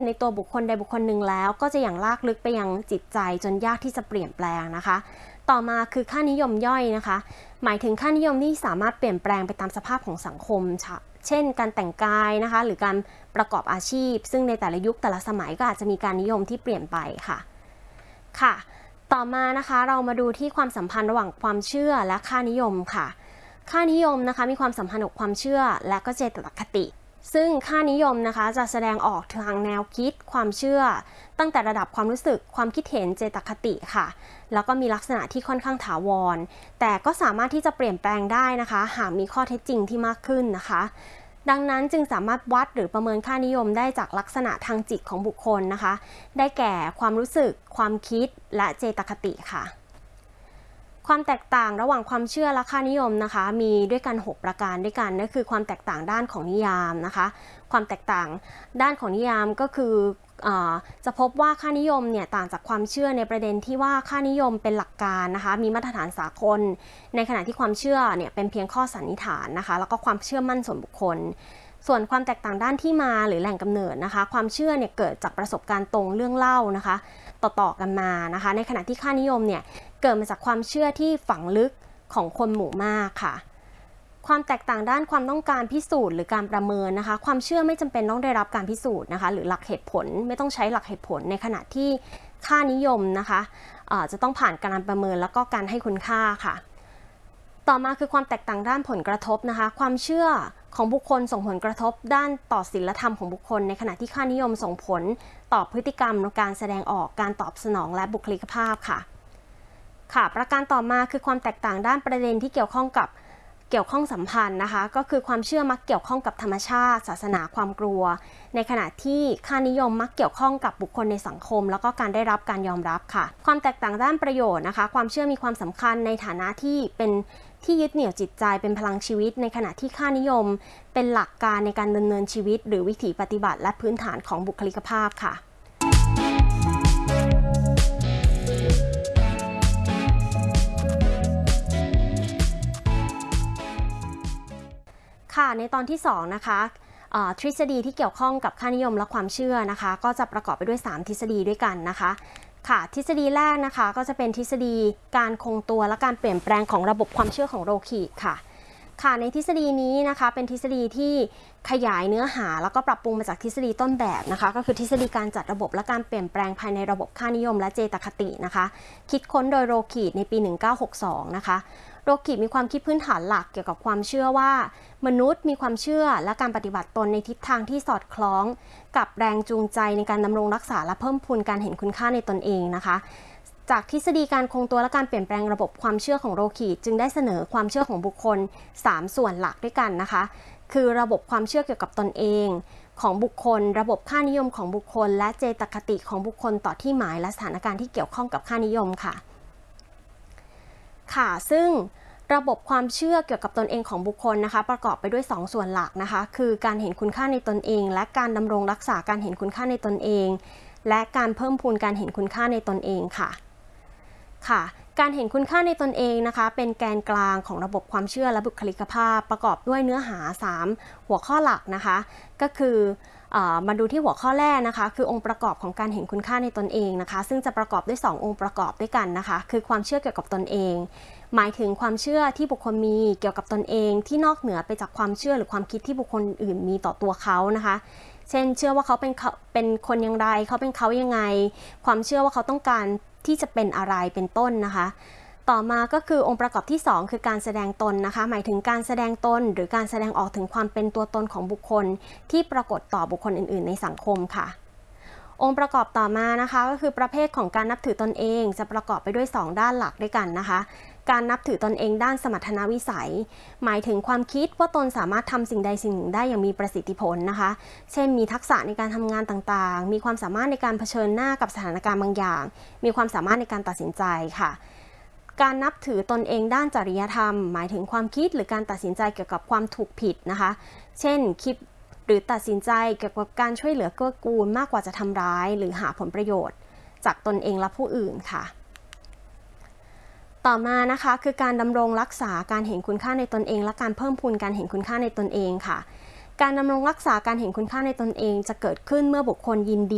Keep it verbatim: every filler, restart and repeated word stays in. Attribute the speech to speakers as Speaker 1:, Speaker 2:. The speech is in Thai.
Speaker 1: ในตัวบุคคลใดบุคคลหนึ่งแล้วก็จะอย่างลากลึกไปยังจิตใจจนยากที่จะเปลี่ยนแปลงนะคะต่อมาคือค่านิยมย่อยนะคะหมายถึงค่านิยมที่สามารถเปลี่ยนแปลงไปตามสภาพของสังคมเช่นการแต่งกายนะคะหรือการประกอบอาชีพซึ่งในแต่ละยุคแต่ละสมัยก็อาจจะมีการนิยมที่เปลี่ยนไปค่ะค่ะต่อมานะคะเรามาดูที่ความสัมพันธ์ระหว่างความเชื่อและค่านิยมค่ะค่านิยมนะคะมีความสัมพันธ์กับความเชื่อและก็เจตคติซึ่งค่านิยมนะคะจะแสดงออกทางแนวคิดความเชื่อตั้งแต่ระดับความรู้สึกความคิดเห็นเจตคติค่ะแล้วก็มีลักษณะที่ค่อนข้างถาวรแต่ก็สามารถที่จะเปลี่ยนแปลงได้นะคะหากมีข้อเท็จจริงที่มากขึ้นนะคะดังนั้นจึงสามารถวัดหรือประเมินค่านิยมได้จากลักษณะทางจิตของบุคคลนะคะได้แก่ความรู้สึกความคิดและเจตคติค่ะความแตกต่างระหว่างความเชื่อและค่านิยมนะคะมีด้วยกันหกประการด้วยกันนั่นคือความแตกต่างด้านของนิยามนะคะความแตกต่างด้านของนิยามก็คือจะพบว่าค่านิยมเนี่ยต่างจากความเชื่อในประเด็นที่ว่าค่านิยมเป็นหลักการนะคะมีมาตรฐานสากลในขณะที่ความเชื่อเนี่ยเป็นเพียงข้อสันนิษฐานนะคะแล้วก็ความเชื่อมั่นส่วนบุคคลส่วนความแตกต่างด้านที่มาหรือแหล่งกำเนิดนะคะความเชื่อเนี่ยเกิดจากประสบการณ์ตรงเรื่องเล่านะคะต่อๆกันมานะคะในขณะที่ค่านิยมเนี่ยเกิดมาจากความเชื่อที่ฝังลึกของคนหมู่มากค่ะความแตกต่างด้านความต้องการพิสูจน์หรือการประเมินนะคะความเชื่อไม่จำเป็นต้องได้รับการพิสูจน์นะคะหรือหลักเหตุผลไม่ต้องใช้หลักเหตุผลในขณะที่ค่านิยมนะคะจะต้องผ่านการประเมินแล้วก็การให้คุณค่าค่ะต่อมาคือความแตกต่างด้านผลกระทบนะคะความเชื่อของบุคคลส่งผลกระทบด้านต่อศีลธรรมของบุคคลในขณะที่ค่านิยมส่งผลต่อพฤติกรรมการแสดงออกการตอบสนองและบุคลิกภาพค่ะค่ะประการต่อมาคือความแตกต่างด้านประเด็นที่เกี่ยวข้องกับเกี่ยวข้องสัมพันธ์นะคะก็คือความเชื่อมักเกี่ยวข้องกับธรรมชาติศาสนาความกลัวในขณะที่ค่านิยมมักเกี่ยวข้องกับบุคคลในสังคมแล้วก็การได้รับการยอมรับค่ะความแตกต่างด้านประโยชน์นะคะความเชื่อมีความสำคัญในฐานะที่เป็นที่ยึดเหนี่ยวจิตใจเป็นพลังชีวิตในขณะที่ค่านิยมเป็นหลักการในการดำเนินชีวิตหรือวิถีปฏิบัติและพื้นฐานของบุคลิกภาพค่ะค่ะในตอนที่สองนะคะทฤษฎีที่เกี่ยวข้องกับค่านิยมและความเชื่อนะคะก็จะประกอบไปด้วยสามทฤษฎีด้วยกันนะคะค่ะทฤษฎีแรกนะคะก็จะเป็นทฤษฎีการคงตัวและการเปลี่ยนแปลงของระบบความเชื่อของโรคีค่ะค่ะในทฤษฎีนี้นะคะเป็นทฤษฎีที่ขยายเนื้อหาแล้วก็ปรับปรุงมาจากทฤษฎีต้นแบบนะคะก็คือทฤษฎีการจัดระบบและการเปลี่ยนแปลงภายในระบบค่านิยมและเจตคตินะคะคิดค้นโดยโรคีในปีหนึ่งพันเก้าร้อยหกสิบสองนะคะโรคีมีความคิดพื้นฐานหลักเกี่ยวกับความเชื่อว่ามนุษย์มีความเชื่อและการปฏิบัติตนในทิศทางที่สอดคล้องกับแรงจูงใจในการดำรงรักษาและเพิ่มพูนการเห็นคุณค่าในตนเองนะคะจากทฤษฎีการคงตัวและการเปลี่ยนแปลงระบบความเชื่อของโรคีจึงได้เสนอความเชื่อของบุคคลสามส่วนหลักด้วยกันนะคะคือระบบความเชื่อเกี่ยวกับตนเองของบุคคลระบบค่านิยมของบุคคลและเจตคติของบุคคลต่อที่หมายและสถานการณ์ที่เกี่ยวข้องกับค่านิยมค่ะค่ะซึ่งระบบความเชื่อเกี่ยวกับตนเองของบุคคลนะคะประกอบไปด้วยสองส่วนหลักนะคะคือการเห็นคุณค่าในตนเองและการดำรงรักษาการเห็นคุณค่าในตนเองและการเพิ่มพูนการเห็นคุณค่าในตนเองค่ะค่ะการเห็นคุณค่าในตนเองนะคะเป็นแกนกลางของระบบความเชื่อและบุคลิกภาพประกอบด้วยเนื้อหาสามหัวข้อหลักนะคะก็คือมาดูที่หัวข้อแรกนะคะคือองค์ประกอบของการเห็นคุณค่าในตนเองนะคะซึ่งจะประกอบด้วยสององค์ประกอบด้วยกันนะคะคือความเชื่อเกี่ยวกับตนเองหมายถึงความเชื่อที่บุคคลมีเกี่ยวกับตนเองที่นอกเหนือไปจากความเชื่อหรือความคิดที่บุคคลอื่นมีต่อตัวเขานะคะเช่นเชื่อว่าเขาเป็นเป็นคนอย่างไรเขาเป็นเขายังไงความเชื่อว่าเขาต้องการที่จะเป็นอะไรเป็นต้นนะคะต่อมาก็คือองค์ประกอบที่สองคือการแสดงตนนะคะหมายถึงการแสดงตนหรือการแสดงออกถึงความเป็นตัวตนของบุคคลที่ปรากฏต่อบุคคลอื่นๆในสังคมค่ะองค์ประกอบต่อมานะคะก็คือประเภทของการนับถือตนเองจะประกอบไปด้วยสองด้านหลักด้วยกันนะคะการนับถือตนเองด้านสมรรถนะวิสัยหมายถึงความคิดว่าตนสามารถทำสิ่งใดสิ่งหนึ่งได้อย่างมีประสิทธิผลนะคะเช่นมีทักษะในการทำงานต่างๆมีความสามารถในการเผชิญหน้ากับสถานการณ์บางอย่างมีความสามารถในการตัดสินใจค่ะการนับถือตนเองด้านจริยธรรมหมายถึงความคิดหรือการตัดสินใจเกี่ยวกับความถูกผิดนะคะเช่นคิดหรือตัดสินใจเกี่ยวกับการช่วยเหลือเกื้อกูลมากกว่าจะทำร้ายหรือหาผลประโยชน์จากตนเองและผู้อื่นค่ะต่อมานะคะคือการดำรงรักษาการเห็นคุณค่าในตนเองและการเพิ่มพูนการเห็นคุณค่าในตนเองค่ะการดำรงรักษาการเห็นคุณค่าในตนเองจะเกิดขึ้นเมื่อบุคคลยินดี